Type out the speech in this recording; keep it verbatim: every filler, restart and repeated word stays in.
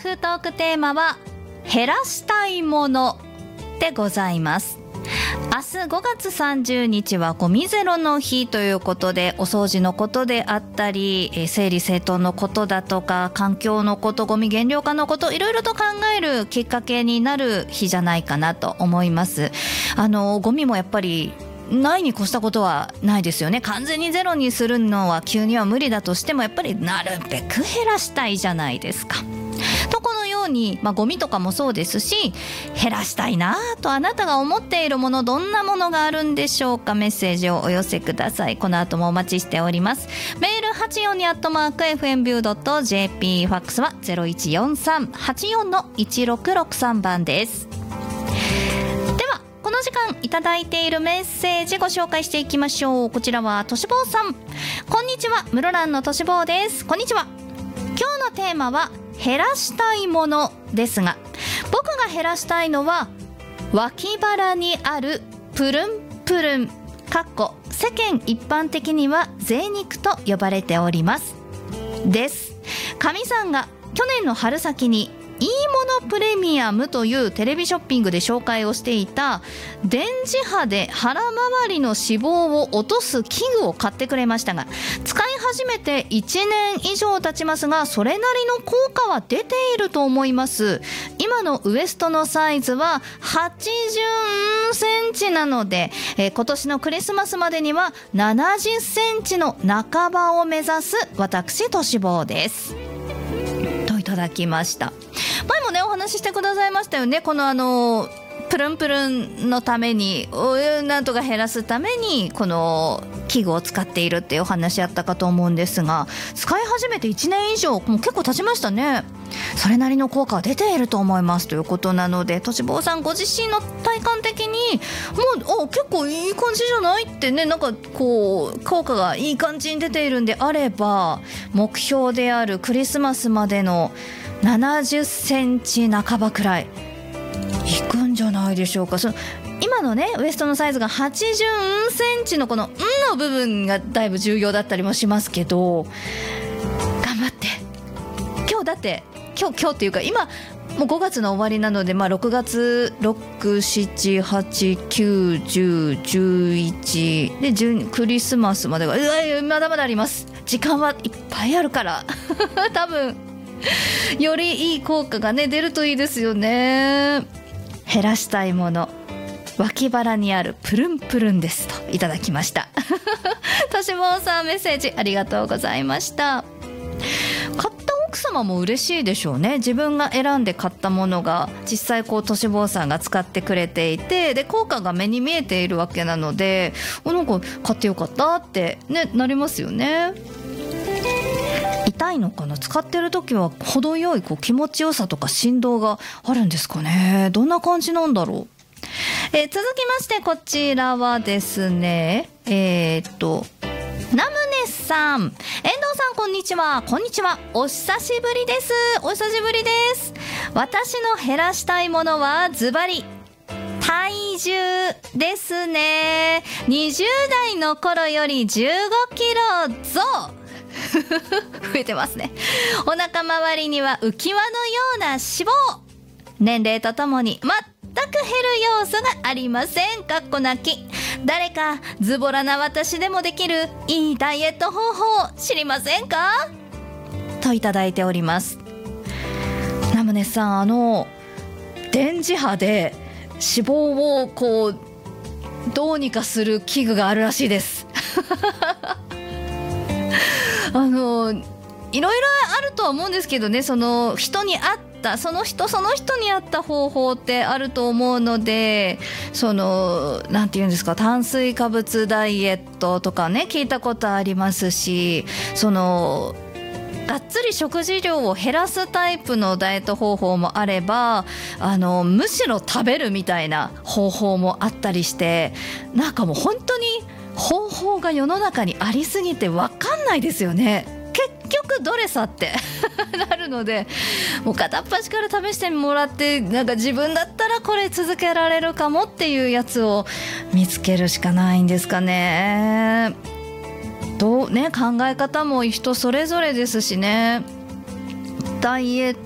空トークテーマは減らしたいものでございます。明日ごがつさんじゅうにちはゴミゼロの日ということで、お掃除のことであったり、えー整理整頓のことだとか、環境のこと、ゴミ減量化のこと、いろいろと考えるきっかけになる日じゃないかなと思います。あのゴミもやっぱりないに越したことはないですよね。完全にゼロにするのは急には無理だとしても、やっぱりなるべく減らしたいじゃないですか。とこのように、まあ、ゴミとかもそうですし、減らしたいなとあなたが思っているもの、どんなものがあるんでしょうか。メッセージをお寄せください。この後もお待ちしております。メールはちよんにアットマークエフエムビュードットジェーピー、ファックスはゼロいちよんさんはちよんのいちろくろくさんばんです。ではこの時間いただいているメッセージご紹介していきましょう。こちらはとしぼうさん、こんにちは、室蘭のとしぼうです。こんにちは。今日のテーマは減らしたいものですが、僕が減らしたいのは脇腹にあるプルンプルンかっこ世間一般的には贅肉と呼ばれておりますです。神さんが去年の春先にいいものプレミアムというテレビショッピングで紹介をしていた電磁波で腹周りの脂肪を落とす器具を買ってくれましたが、使い始めていちねん以上経ちますが、それなりの効果は出ていると思います。今のウエストのサイズははちじゅっセンチなので、えー、今年のクリスマスまでにはななじゅっセンチの半ばを目指す私としぼうですといただきました。前もねお話ししてくださいましたよね。このあのプルンプルンのために、なんとか減らすためにこの器具を使っているっていうお話あったかと思うんですが、使い始めていちねん以上、もう結構経ちましたね。それなりの効果は出ていると思いますということなので、としぼうさんご自身の体感的にもう結構いい感じじゃないってね、なんかこう効果がいい感じに出ているんであれば、目標であるクリスマスまでのななじゅっセンチ半ばくらいいくんじゃないでしょうか。その今のねウエストのサイズがはちじゅっセンチのこの「ん」の部分がだいぶ重要だったりもしますけど、頑張って。今日だって今日今日っていうか今もうごがつの終わりなので、まあ、ろくがつろく、しち、はち、きゅう、じゅう、じゅういちでじゅうクリスマスまでがうわまだまだあります。時間はいっぱいあるから多分よりいい効果がね出るといいですよね。減らしたいもの、脇腹にあるプルンプルンですといただきましたとしぼうさんメッセージありがとうございました。買った奥様も嬉しいでしょうね。自分が選んで買ったものが実際こうとしぼうさんが使ってくれていて、で効果が目に見えているわけなので、なんか買ってよかったって、ね、なりますよね。痛いのかな、使ってる時は程よいこう気持ちよさとか振動があるんですかね。どんな感じなんだろう。えー、続きましてこちらはですね、えー、っとナムネさん、遠藤さんこんにちは。こんにちは、お久しぶりです。お久しぶりです。私の減らしたいものはズバリ体重ですね。にじゅうだいの頃よりじゅうごキロ増増えてますね。お腹周りには浮き輪のような脂肪、年齢とともに全く減る要素がありません。かっこなき。誰かズボラな私でもできるいいダイエット方法知りませんかといただいております。ナムネさん、あの電磁波で脂肪をこうどうにかする器具があるらしいですあのいろいろあるとは思うんですけどね、その人に合ったその人その人に合った方法ってあると思うので、そのなんていうんですか、炭水化物ダイエットとかね聞いたことありますし、そのがっつり食事量を減らすタイプのダイエット方法もあれば、あのむしろ食べるみたいな方法もあったりして、なんかもう本当に方法が世の中にありすぎて分かんないですよね。結局どれさってなるので、もう片っ端から試してもらって、なんか自分だったらこれ続けられるかもっていうやつを見つけるしかないんですかね。どうね、考え方も人それぞれですしね。ダイエッ